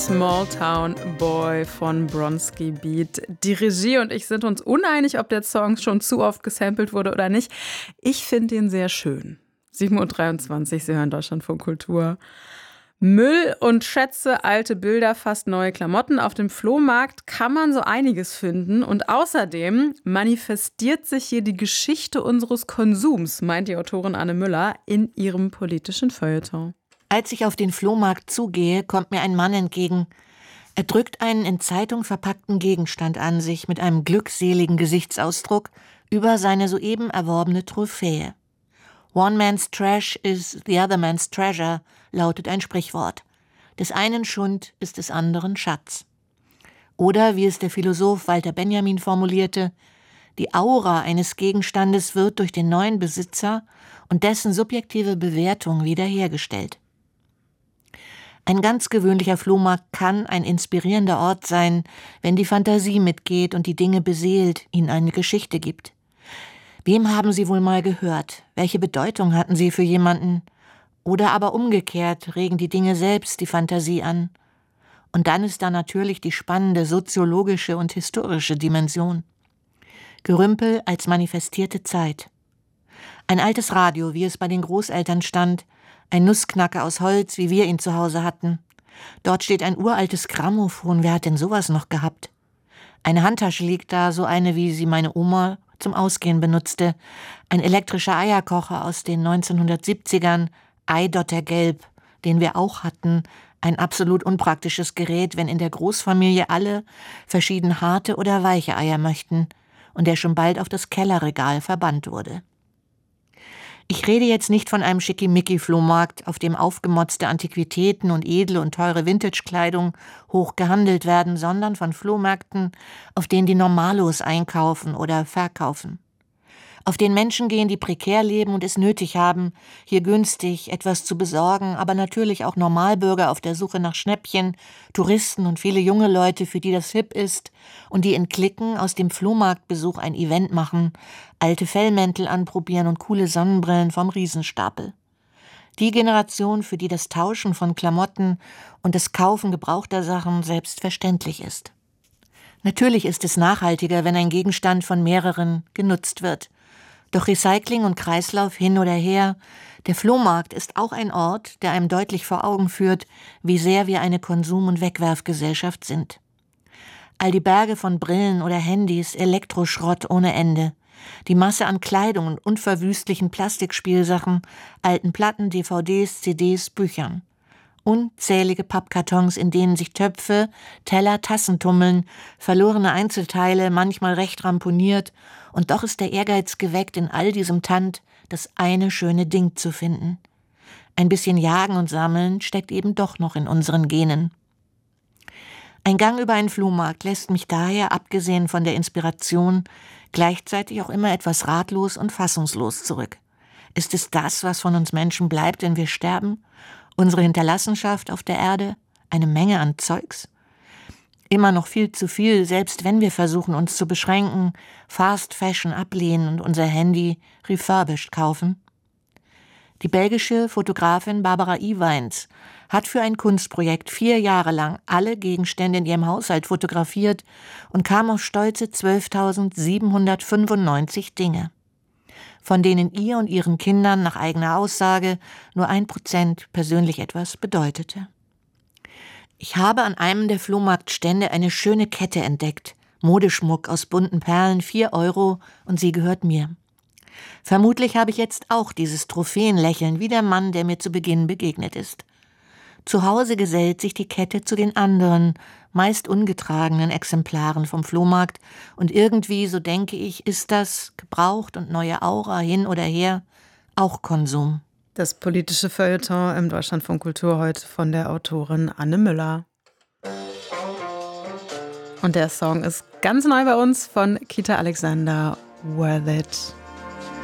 Small Town Boy von Bronski Beat. Die Regie und ich sind uns uneinig, ob der Song schon zu oft gesampelt wurde oder nicht. Ich finde ihn sehr schön. 7:23 Uhr, Sie hören Deutschlandfunk Kultur. Müll und Schätze, alte Bilder, fast neue Klamotten. Auf dem Flohmarkt kann man so einiges finden. Und außerdem manifestiert sich hier die Geschichte unseres Konsums, meint die Autorin Anne Müller in ihrem politischen Feuilleton. Als ich auf den Flohmarkt zugehe, kommt mir ein Mann entgegen. Er drückt einen in Zeitung verpackten Gegenstand an sich mit einem glückseligen Gesichtsausdruck über seine soeben erworbene Trophäe. One man's trash is the other man's treasure, lautet ein Sprichwort. Des einen Schund ist des anderen Schatz. Oder, wie es der Philosoph Walter Benjamin formulierte, die Aura eines Gegenstandes wird durch den neuen Besitzer und dessen subjektive Bewertung wiederhergestellt. Ein ganz gewöhnlicher Flohmarkt kann ein inspirierender Ort sein, wenn die Fantasie mitgeht und die Dinge beseelt, ihnen eine Geschichte gibt. Wem haben Sie wohl mal gehört? Welche Bedeutung hatten sie für jemanden? Oder aber umgekehrt regen die Dinge selbst die Fantasie an. Und dann ist da natürlich die spannende soziologische und historische Dimension. Gerümpel als manifestierte Zeit. Ein altes Radio, wie es bei den Großeltern stand, ein Nussknacker aus Holz, wie wir ihn zu Hause hatten. Dort steht ein uraltes Grammophon, wer hat denn sowas noch gehabt? Eine Handtasche liegt da, so eine, wie sie meine Oma zum Ausgehen benutzte. Ein elektrischer Eierkocher aus den 1970ern, Eidottergelb, den wir auch hatten. Ein absolut unpraktisches Gerät, wenn in der Großfamilie alle verschieden harte oder weiche Eier möchten und der schon bald auf das Kellerregal verbannt wurde. Ich rede jetzt nicht von einem Schickimicki-Flohmarkt, auf dem aufgemotzte Antiquitäten und edle und teure Vintage-Kleidung hoch gehandelt werden, sondern von Flohmärkten, auf denen die Normalos einkaufen oder verkaufen. Auf denen Menschen gehen, die prekär leben und es nötig haben, hier günstig etwas zu besorgen, aber natürlich auch Normalbürger auf der Suche nach Schnäppchen, Touristen und viele junge Leute, für die das hip ist und die in Cliquen aus dem Flohmarktbesuch ein Event machen, alte Fellmäntel anprobieren und coole Sonnenbrillen vom Riesenstapel. Die Generation, für die das Tauschen von Klamotten und das Kaufen gebrauchter Sachen selbstverständlich ist. Natürlich ist es nachhaltiger, wenn ein Gegenstand von mehreren genutzt wird. Doch Recycling und Kreislauf hin oder her, der Flohmarkt ist auch ein Ort, der einem deutlich vor Augen führt, wie sehr wir eine Konsum- und Wegwerfgesellschaft sind. All die Berge von Brillen oder Handys, Elektroschrott ohne Ende, die Masse an Kleidung und unverwüstlichen Plastikspielsachen, alten Platten, DVDs, CDs, Büchern. Unzählige Pappkartons, in denen sich Töpfe, Teller, Tassen tummeln, verlorene Einzelteile, manchmal recht ramponiert, und doch ist der Ehrgeiz geweckt, in all diesem Tand das eine schöne Ding zu finden. Ein bisschen Jagen und Sammeln steckt eben doch noch in unseren Genen. Ein Gang über einen Flohmarkt lässt mich daher, abgesehen von der Inspiration, gleichzeitig auch immer etwas ratlos und fassungslos zurück. Ist es das, was von uns Menschen bleibt, wenn wir sterben? Unsere Hinterlassenschaft auf der Erde? Eine Menge an Zeugs? Immer noch viel zu viel, selbst wenn wir versuchen, uns zu beschränken, Fast Fashion ablehnen und unser Handy refurbished kaufen? Die belgische Fotografin Barbara Ewins hat für ein Kunstprojekt 4 Jahre lang alle Gegenstände in ihrem Haushalt fotografiert und kam auf stolze 12.795 Dinge, von denen ihr und ihren Kindern nach eigener Aussage nur 1% persönlich etwas bedeutete. Ich habe an einem der Flohmarktstände eine schöne Kette entdeckt, Modeschmuck aus bunten Perlen, 4 Euro, und sie gehört mir. Vermutlich habe ich jetzt auch dieses Trophäenlächeln wie der Mann, der mir zu Beginn begegnet ist. Zu Hause gesellt sich die Kette zu den anderen, meist ungetragenen Exemplaren vom Flohmarkt, und irgendwie, so denke ich, ist das, gebraucht und neue Aura hin oder her, auch Konsum. Das politische Feuilleton im Deutschlandfunk Kultur heute von der Autorin Anne Müller. Und der Song ist ganz neu bei uns von Kita Alexander, Worth It.